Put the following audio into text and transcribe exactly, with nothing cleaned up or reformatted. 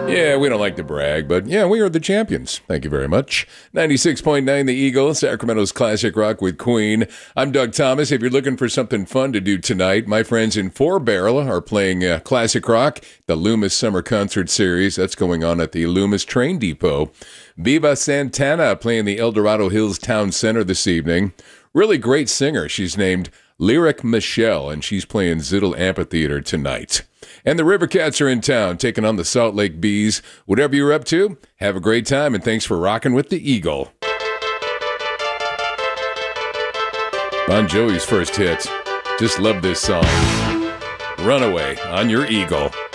Yeah, we don't like to brag, but yeah, we are the champions. Thank you very much. ninety-six point nine The Eagle, Sacramento's classic rock with Queen. I'm Doug Thomas. If you're looking for something fun to do tonight, my friends in Four Barrel are playing uh, classic rock, the Loomis Summer Concert Series. That's going on at the Loomis Train Depot. Viva Santana playing the El Dorado Hills Town Center this evening. Really great singer. She's named Lyric Michelle, and she's playing Zittle Amphitheater tonight. And the Rivercats are in town, taking on the Salt Lake Bees. Whatever you're up to, have a great time, and thanks for rocking with the Eagle. Bon Jovi's first hit. Just love this song. Runaway on your Eagle.